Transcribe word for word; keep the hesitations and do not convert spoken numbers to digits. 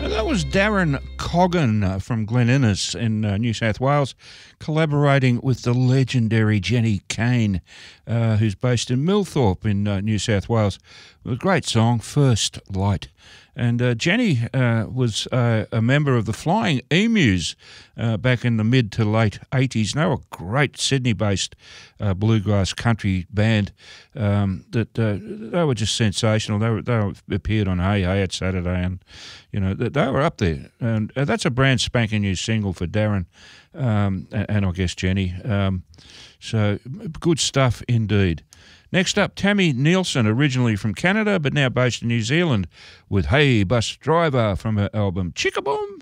That was Darren Coggan uh, from Glen Innes in uh, New South Wales, collaborating with the legendary Jenny Kane, uh, who's based in Millthorpe in uh, New South Wales, with a great song, First Light. And uh, Jenny uh, was uh, a member of the Flying Emus uh, back in the mid to late eighties. And they were a great Sydney-based uh, bluegrass country band um, that uh, they were just sensational. They were, they were, appeared on Hey Hey at Saturday, and you know they, they were up there. And uh, that's a brand spanking new single for Darren um, and, and I guess Jenny. Um, so good stuff indeed. Next up, Tammy Nielsen, originally from Canada but now based in New Zealand, with Hey Bus Driver from her album Chickaboom.